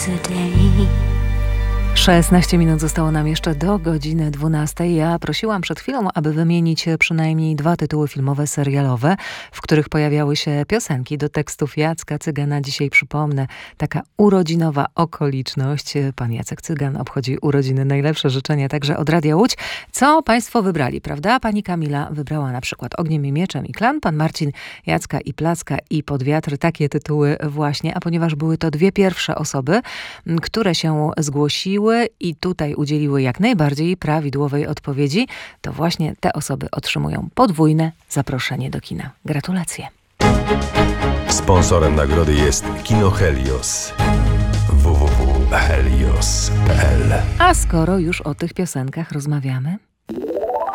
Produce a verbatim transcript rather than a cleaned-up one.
szesnaście minut zostało nam jeszcze do godziny dwunastej. Ja prosiłam przed chwilą, aby wymienić przynajmniej dwa tytuły filmowe, serialowe, w których pojawiały się piosenki do tekstów Jacka Cygana. Dzisiaj przypomnę, taka urodzinowa okoliczność. Pan Jacek Cygan obchodzi urodziny. Najlepsze życzenia także od Radia Łódź. Co państwo wybrali, prawda? Pani Kamila wybrała na przykład Ogniem i Mieczem i Klan, pan Marcin Jacka i Placka i Pod wiatr. Takie tytuły właśnie, a ponieważ były to dwie pierwsze osoby, które się zgłosiły i tutaj udzieliły jak najbardziej prawidłowej odpowiedzi, to właśnie te osoby otrzymują podwójne zaproszenie do kina. Gratulacje. Sponsorem nagrody jest Kino Helios. w w w kropka helios kropka p l. A skoro już o tych piosenkach rozmawiamy,